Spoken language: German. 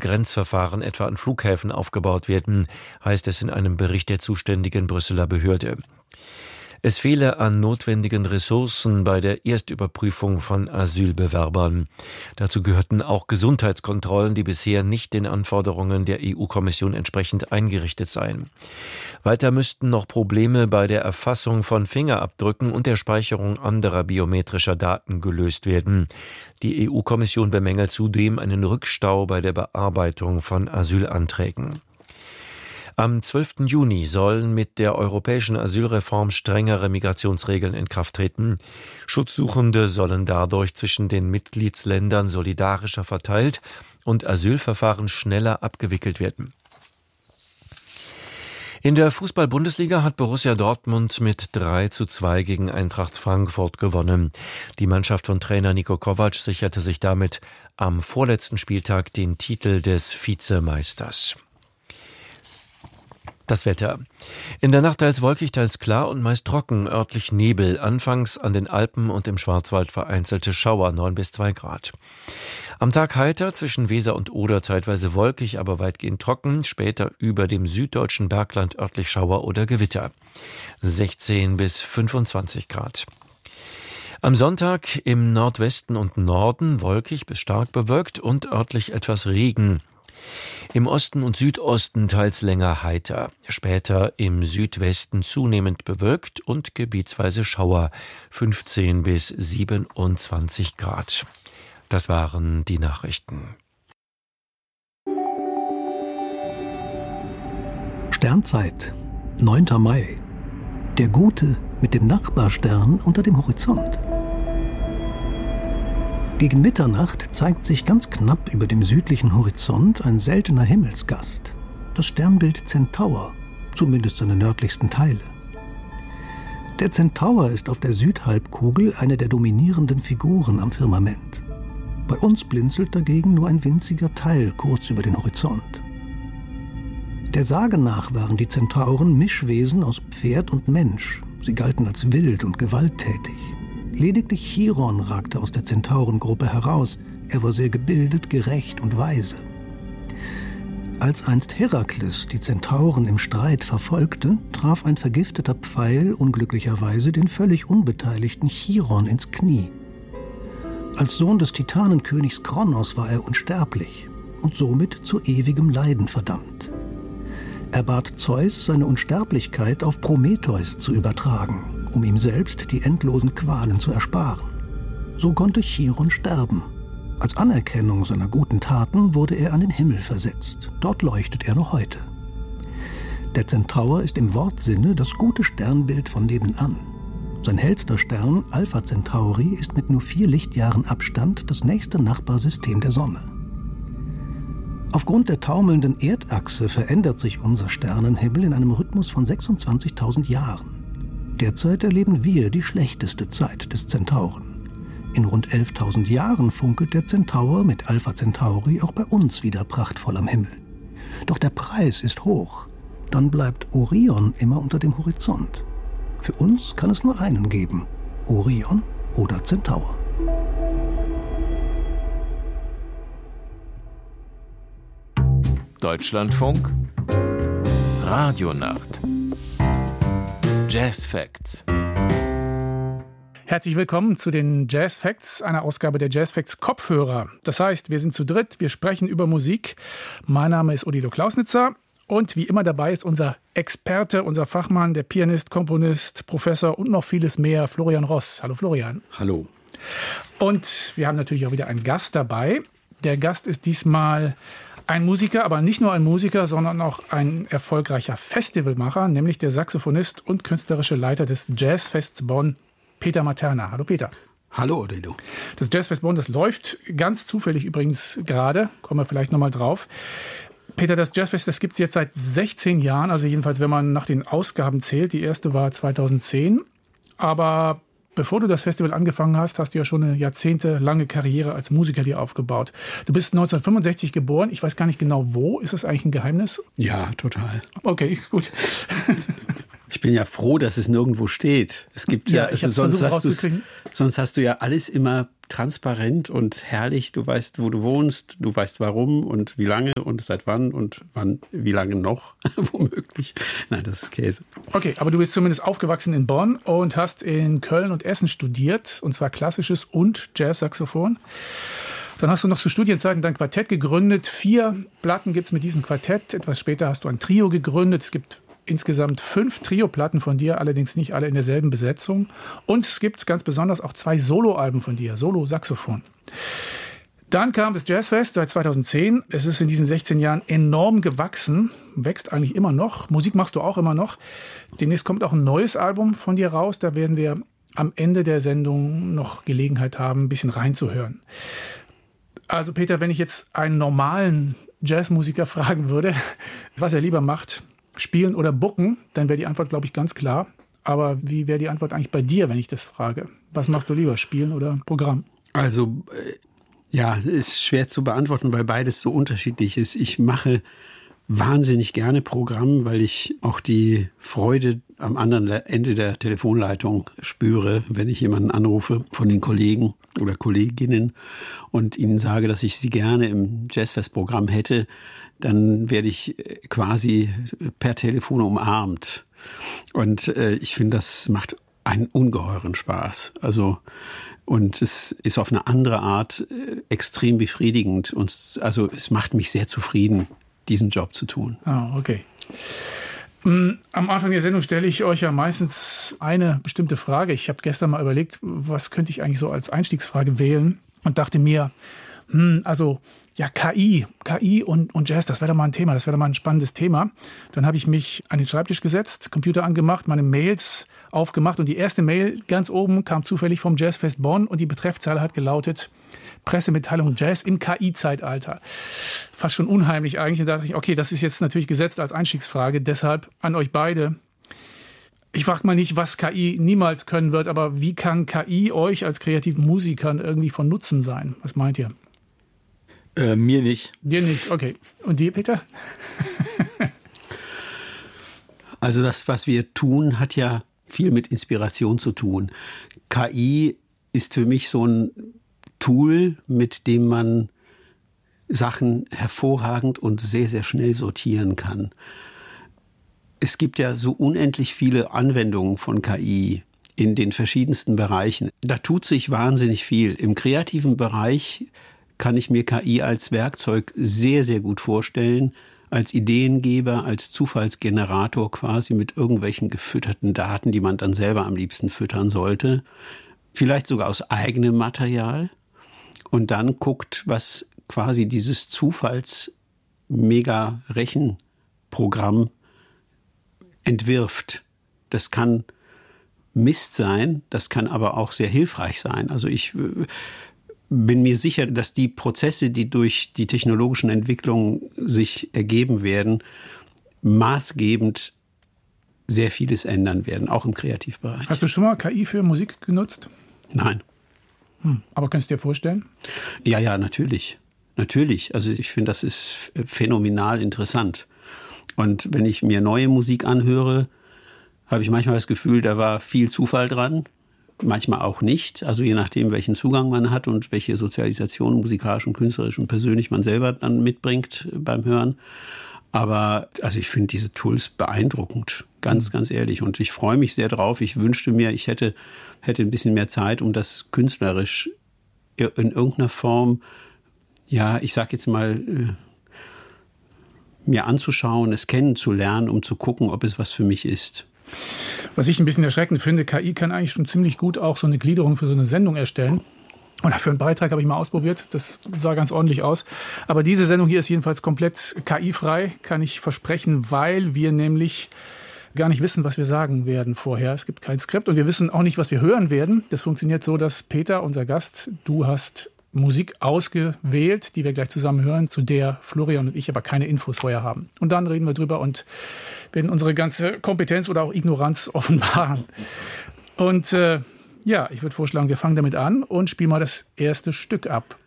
Grenzverfahren etwa an Flughäfen aufgebaut werden, heißt es in einem Bericht der zuständigen Brüsseler Behörde. Es fehle an notwendigen Ressourcen bei der Erstüberprüfung von Asylbewerbern. Dazu gehörten auch Gesundheitskontrollen, die bisher nicht den Anforderungen der EU-Kommission entsprechend eingerichtet seien. Weiter müssten noch Probleme bei der Erfassung von Fingerabdrücken und der Speicherung anderer biometrischer Daten gelöst werden. Die EU-Kommission bemängelt zudem einen Rückstau bei der Bearbeitung von Asylanträgen. Am 12. Juni sollen mit der europäischen Asylreform strengere Migrationsregeln in Kraft treten. Schutzsuchende sollen dadurch zwischen den Mitgliedsländern solidarischer verteilt und Asylverfahren schneller abgewickelt werden. In der Fußball-Bundesliga hat Borussia Dortmund mit 3:2 gegen Eintracht Frankfurt gewonnen. Die Mannschaft von Trainer Niko Kovac sicherte sich damit am vorletzten Spieltag den Titel des Vizemeisters. Das Wetter. In der Nacht teils wolkig, teils klar und meist trocken, örtlich Nebel. Anfangs an den Alpen und im Schwarzwald vereinzelte Schauer, 9-2 Grad. Am Tag heiter, zwischen Weser und Oder zeitweise wolkig, aber weitgehend trocken. Später über dem süddeutschen Bergland örtlich Schauer oder Gewitter. 16-25 Grad. Am Sonntag im Nordwesten und Norden wolkig bis stark bewölkt und örtlich etwas Regen. Im Osten und Südosten teils länger heiter, später im Südwesten zunehmend bewölkt und gebietsweise Schauer, 15-27 Grad. Das waren die Nachrichten. Sternzeit, 9. Mai. Der Gute mit dem Nachbarstern unter dem Horizont. Gegen Mitternacht zeigt sich ganz knapp über dem südlichen Horizont ein seltener Himmelsgast, das Sternbild Zentaur, zumindest seine nördlichsten Teile. Der Zentaur ist auf der Südhalbkugel eine der dominierenden Figuren am Firmament. Bei uns blinzelt dagegen nur ein winziger Teil kurz über den Horizont. Der Sage nach waren die Zentauren Mischwesen aus Pferd und Mensch. Sie galten als wild und gewalttätig. Lediglich Chiron ragte aus der Zentaurengruppe heraus. Er war sehr gebildet, gerecht und weise. Als einst Herakles die Zentauren im Streit verfolgte, traf ein vergifteter Pfeil unglücklicherweise den völlig unbeteiligten Chiron ins Knie. Als Sohn des Titanenkönigs Kronos war er unsterblich und somit zu ewigem Leiden verdammt. Er bat Zeus, seine Unsterblichkeit auf Prometheus zu übertragen, um ihm selbst die endlosen Qualen zu ersparen. So konnte Chiron sterben. Als Anerkennung seiner guten Taten wurde er an den Himmel versetzt. Dort leuchtet er noch heute. Der Zentaur ist im Wortsinne das gute Sternbild von nebenan. Sein hellster Stern, Alpha Centauri, ist mit nur 4 Lichtjahren Abstand das nächste Nachbarsystem der Sonne. Aufgrund der taumelnden Erdachse verändert sich unser Sternenhimmel in einem Rhythmus von 26.000 Jahren. Derzeit erleben wir die schlechteste Zeit des Zentauren. In rund 11.000 Jahren funkelt der Zentaur mit Alpha Centauri auch bei uns wieder prachtvoll am Himmel. Doch der Preis ist hoch. Dann bleibt Orion immer unter dem Horizont. Für uns kann es nur einen geben: Orion oder Zentaur. Deutschlandfunk Radionacht Jazz Facts. Herzlich willkommen zu den Jazz Facts, einer Ausgabe der Jazz Facts Kopfhörer. Das heißt, wir sind zu dritt, wir sprechen über Musik. Mein Name ist Odilo Klausnitzer und wie immer dabei ist unser Experte, unser Fachmann, der Pianist, Komponist, Professor und noch vieles mehr, Florian Ross. Hallo Florian. Hallo. Und wir haben natürlich auch wieder einen Gast dabei. Der Gast ist diesmal ein Musiker, aber nicht nur ein Musiker, sondern auch ein erfolgreicher Festivalmacher, nämlich der Saxophonist und künstlerische Leiter des Jazzfests Bonn, Peter Materna. Hallo Peter. Hallo Odilo. Das Jazzfest Bonn, das läuft ganz zufällig übrigens gerade, kommen wir vielleicht nochmal drauf. Peter, das Jazzfest, das gibt es jetzt seit 16 Jahren, also jedenfalls, wenn man nach den Ausgaben zählt. Die erste war 2010, aber bevor du das Festival angefangen hast, hast du ja schon eine jahrzehntelange Karriere als Musiker dir aufgebaut. Du bist 1965 geboren. Ich weiß gar nicht genau wo. Ist das eigentlich ein Geheimnis? Ja, total. Okay, gut. Ich bin ja froh, dass es nirgendwo steht. Es gibt sonst hast du ja alles immer transparent und herrlich. Du weißt, wo du wohnst, du weißt warum und wie lange und seit wann und wie lange noch, womöglich. Nein, das ist Käse. Okay, aber du bist zumindest aufgewachsen in Bonn und hast in Köln und Essen studiert, und zwar klassisches und Jazzsaxophon. Dann hast du noch zu Studienzeiten dein Quartett gegründet. 4 Platten gibt es mit diesem Quartett. Etwas später hast du ein Trio gegründet. Es gibt insgesamt 5 Trio-Platten von dir, allerdings nicht alle in derselben Besetzung. Und es gibt ganz besonders auch 2 Solo-Alben von dir, Solo-Saxophon. Dann kam das Jazzfest seit 2010. Es ist in diesen 16 Jahren enorm gewachsen, wächst eigentlich immer noch. Musik machst du auch immer noch. Demnächst kommt auch ein neues Album von dir raus. Da werden wir am Ende der Sendung noch Gelegenheit haben, ein bisschen reinzuhören. Also Peter, wenn ich jetzt einen normalen Jazzmusiker fragen würde, was er lieber macht, spielen oder booken, dann wäre die Antwort, glaube ich, ganz klar. Aber wie wäre die Antwort eigentlich bei dir, wenn ich das frage? Was machst du lieber, spielen oder Programm? Also, ja, ist schwer zu beantworten, weil beides so unterschiedlich ist. Ich mache wahnsinnig gerne Programm, weil ich auch die Freude am anderen Ende der Telefonleitung spüre, wenn ich jemanden anrufe von den Kollegen oder Kolleginnen und ihnen sage, dass ich sie gerne im Jazzfest-Programm hätte, dann werde ich quasi per Telefon umarmt. Und ich finde, das macht einen ungeheuren Spaß. Und es ist auf eine andere Art extrem befriedigend. Also es macht mich sehr zufrieden, diesen Job zu tun. Ah, okay. Am Anfang der Sendung stelle ich euch ja meistens eine bestimmte Frage. Ich habe gestern mal überlegt, was könnte ich eigentlich so als Einstiegsfrage wählen und dachte mir, KI und Jazz, das wäre doch mal ein Thema, das wäre doch mal ein spannendes Thema. Dann habe ich mich an den Schreibtisch gesetzt, Computer angemacht, meine Mails aufgemacht und die erste Mail ganz oben kam zufällig vom Jazzfest Bonn und die Betreffzeile hat gelautet: Pressemitteilung Jazz im KI-Zeitalter. Fast schon unheimlich eigentlich. Und da dachte ich, okay, das ist jetzt natürlich gesetzt als Einstiegsfrage, deshalb an euch beide. Ich frage mal nicht, was KI niemals können wird, aber wie kann KI euch als kreativen Musikern irgendwie von Nutzen sein? Was meint ihr? Mir nicht. Dir nicht, okay. Und dir, Peter? Also das, was wir tun, hat ja viel mit Inspiration zu tun. KI ist für mich so ein Tool, mit dem man Sachen hervorragend und sehr, sehr schnell sortieren kann. Es gibt ja so unendlich viele Anwendungen von KI in den verschiedensten Bereichen. Da tut sich wahnsinnig viel. Im kreativen Bereich kann ich mir KI als Werkzeug sehr, sehr gut vorstellen, als Ideengeber, als Zufallsgenerator quasi mit irgendwelchen gefütterten Daten, die man dann selber am liebsten füttern sollte. Vielleicht sogar aus eigenem Material. Und dann guckt, was quasi dieses Zufalls-Mega-Rechenprogramm entwirft. Das kann Mist sein, das kann aber auch sehr hilfreich sein. Also ich bin mir sicher, dass die Prozesse, die durch die technologischen Entwicklungen sich ergeben werden, maßgebend sehr vieles ändern werden, auch im Kreativbereich. Hast du schon mal KI für Musik genutzt? Nein. Aber kannst du dir vorstellen? Ja, natürlich. Natürlich. Also ich finde, das ist phänomenal interessant. Und wenn ich mir neue Musik anhöre, habe ich manchmal das Gefühl, da war viel Zufall dran. Manchmal auch nicht. Also je nachdem, welchen Zugang man hat und welche Sozialisation musikalisch und künstlerisch und persönlich man selber dann mitbringt beim Hören. Aber also ich finde diese Tools beeindruckend. Ganz, ganz ehrlich. Und ich freue mich sehr drauf. Ich wünschte mir, ich hätte ein bisschen mehr Zeit, um das künstlerisch in irgendeiner Form, ja, ich sag jetzt mal, mir anzuschauen, es kennenzulernen, um zu gucken, ob es was für mich ist. Was ich ein bisschen erschreckend finde, KI kann eigentlich schon ziemlich gut auch so eine Gliederung für so eine Sendung erstellen. Oder für einen Beitrag habe ich mal ausprobiert. Das sah ganz ordentlich aus. Aber diese Sendung hier ist jedenfalls komplett KI-frei, kann ich versprechen, weil wir nämlich gar nicht wissen, was wir sagen werden vorher. Es gibt kein Skript und wir wissen auch nicht, was wir hören werden. Das funktioniert so, dass Peter, unser Gast, du hast Musik ausgewählt, die wir gleich zusammen hören, zu der Florian und ich aber keine Infos vorher haben. Und dann reden wir drüber und werden unsere ganze Kompetenz oder auch Ignoranz offenbaren. Und ich würde vorschlagen, wir fangen damit an und spielen mal das erste Stück ab.